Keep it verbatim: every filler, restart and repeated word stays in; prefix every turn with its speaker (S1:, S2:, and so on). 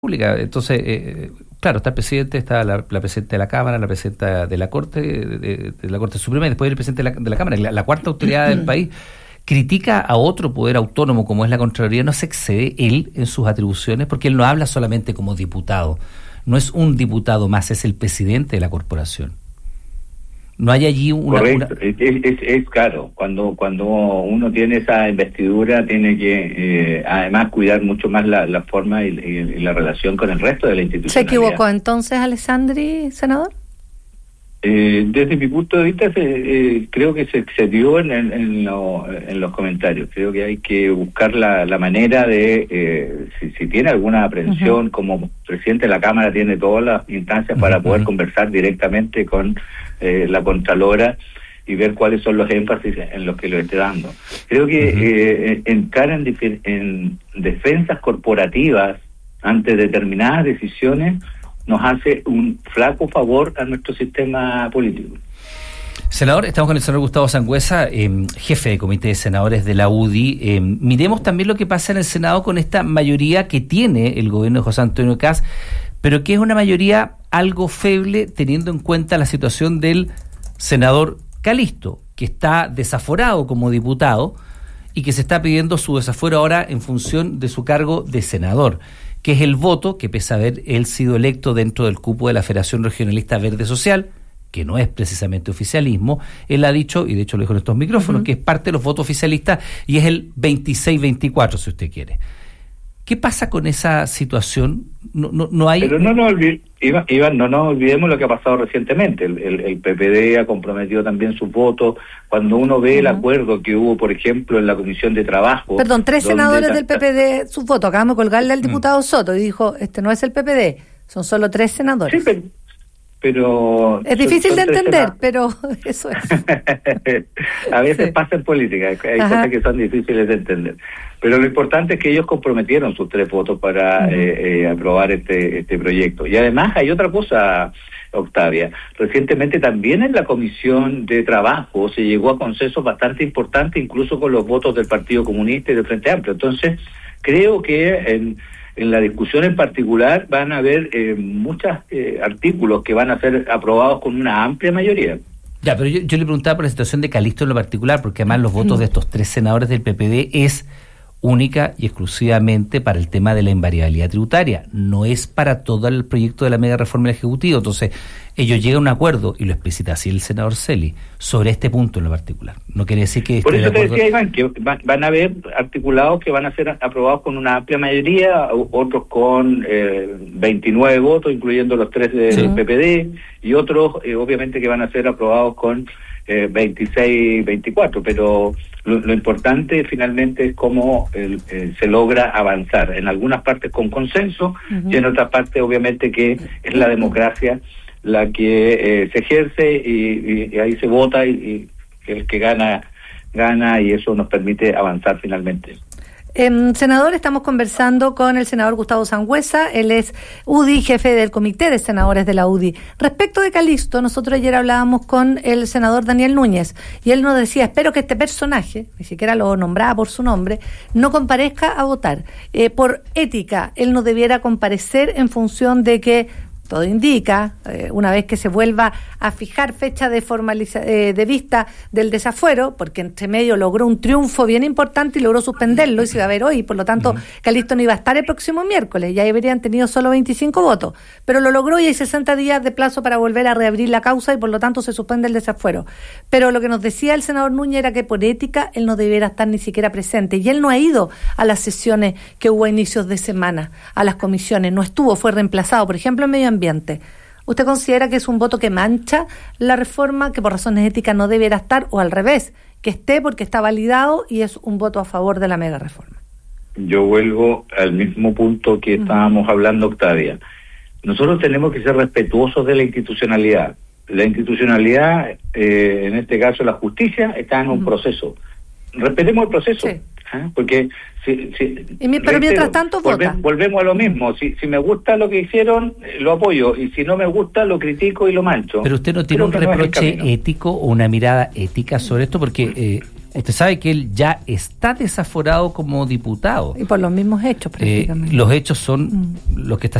S1: pública. Entonces, eh, claro, está el presidente, está la, la presidenta de la Cámara, la presidenta de la Corte, de, de, de la Corte Suprema, y después el presidente de la, de la Cámara, la, la cuarta autoridad del país. Critica a otro poder autónomo como es la Contraloría, no se excede él en sus atribuciones, porque él no habla solamente como diputado, no es un diputado más, es el presidente de la corporación. No hay allí una...
S2: Correcto,
S1: una...
S2: Es, es, es claro, cuando cuando uno tiene esa investidura tiene que eh, además cuidar mucho más la, la forma y, y, y la relación con el resto de la institucionalidad.
S3: ¿Se equivocó entonces Alessandri, senador?
S2: Eh, desde mi punto de vista se, eh, creo que se excedió en, en, en, lo, en los comentarios. Creo que hay que buscar la, la manera de, eh, si, si tiene alguna aprehensión, uh-huh. como presidente de la Cámara tiene todas las instancias uh-huh. para poder conversar directamente con eh, la Contralora y ver cuáles son los énfasis en los que lo esté dando. Creo que uh-huh. eh, entrar en, dif- en defensas corporativas ante determinadas decisiones nos hace un flaco favor a nuestro sistema político.
S1: Senador, estamos con el senador Gustavo Sangüesa, eh, jefe de comité de senadores de la U D I. Eh, miremos también lo que pasa en el Senado con esta mayoría que tiene el gobierno de José Antonio Kast, pero que es una mayoría algo feble teniendo en cuenta la situación del senador Calisto, que está desaforado como diputado y que se está pidiendo su desafuero ahora en función de su cargo de senador, que es el voto que, pese a haber él sido electo dentro del cupo de la Federación Regionalista Verde Social, que no es precisamente oficialismo, él ha dicho, y de hecho lo dijo en estos micrófonos, uh-huh. que es parte de los votos oficialistas y es el veintiséis veinticuatro, si usted quiere. ¿Qué pasa con esa situación? No, no, no hay...
S2: Pero no nos olvidemos, Iván, Iván, no nos olvidemos lo que ha pasado recientemente. El, el, el P P D ha comprometido también sus votos. Cuando uno ve uh-huh. el acuerdo que hubo, por ejemplo, en la Comisión de Trabajo...
S3: Perdón, tres senadores ta- del P P D sus votos. Acabamos de colgarle al diputado uh-huh. Soto y dijo, este no es el P P D, son solo tres senadores.
S2: Sí, pero... pero
S3: es difícil son, son de entender, sena- pero eso es.
S2: A veces
S3: sí.
S2: pasa en política, hay
S3: Ajá.
S2: cosas que son difíciles de entender. Pero lo importante es que ellos comprometieron sus tres votos para uh-huh. eh, eh, aprobar este este proyecto. Y además hay otra cosa, Octavia. Recientemente también en la Comisión de Trabajo se llegó a consensos bastante importantes, incluso con los votos del Partido Comunista y del Frente Amplio. Entonces, creo que en... En la discusión en particular van a haber eh, muchos eh, artículos que van a ser aprobados con una amplia mayoría.
S1: Ya, pero yo, yo le preguntaba por la situación de Calisto en lo particular, porque además los votos de estos tres senadores del P P D es única y exclusivamente para el tema de la invariabilidad tributaria, no es para todo el proyecto de la mega reforma del Ejecutivo. Entonces, ellos llegan a un acuerdo, y lo explicita así el senador Celi, sobre este punto en lo particular. No quiere decir que...
S2: Por eso
S1: de
S2: te
S1: acuerdo...
S2: decía, Iván, que van, van a haber articulados que van a ser aprobados con una amplia mayoría, otros con eh, veintinueve votos, incluyendo los tres del sí. P P D, y otros, eh, obviamente, que van a ser aprobados con eh, veintiséis veinticuatro, pero... Lo, lo importante finalmente es cómo el, eh, se logra avanzar, en algunas partes con consenso uh-huh. y en otras partes obviamente que es la democracia la que eh, se ejerce y, y, y ahí se vota y, y el que gana, gana y eso nos permite avanzar finalmente.
S3: Eh, senador, estamos conversando con el senador Gustavo Sangüesa, él es U D I, jefe del comité de senadores de la U D I. Respecto de Calisto, nosotros ayer hablábamos con el senador Daniel Núñez y él nos decía, espero que este personaje, ni siquiera lo nombraba por su nombre, no comparezca a votar. Eh, por ética, él no debiera comparecer en función de que todo indica, eh, una vez que se vuelva a fijar fecha de formaliza- eh, de vista del desafuero, porque entre medio logró un triunfo bien importante y logró suspenderlo y se va a ver hoy, por lo tanto, uh-huh. Calisto no iba a estar el próximo miércoles, ya habrían tenido solo veinticinco votos, pero lo logró y hay sesenta días de plazo para volver a reabrir la causa y por lo tanto se suspende el desafuero. Pero lo que nos decía el senador Núñez era que por ética él no debiera estar ni siquiera presente y él no ha ido a las sesiones que hubo a inicios de semana, a las comisiones, no estuvo, fue reemplazado, por ejemplo, en medio ambiente. ¿Usted considera que es un voto que mancha la reforma, que por razones éticas no debiera estar, o al revés, que esté porque está validado y es un voto a favor de la mega reforma?
S2: Yo vuelvo al mismo punto que uh-huh. estábamos hablando, Octavia. Nosotros tenemos que ser respetuosos de la institucionalidad. La institucionalidad, eh, en este caso la justicia, está en un uh-huh. proceso. Respetemos el proceso. Sí. ¿eh? Porque si, si,
S3: y mi, pero reitero, mientras tanto
S2: volve,
S3: vota.
S2: Volvemos a lo mismo. Si, si me gusta lo que hicieron, lo apoyo. Y si no me gusta, lo critico y lo mancho.
S1: Pero usted no tiene Creo un reproche no ético o una mirada ética sobre esto, porque eh, Usted sabe que él ya está desaforado como diputado.
S3: Y por los mismos hechos, prácticamente.
S1: Eh, los hechos son mm. los que está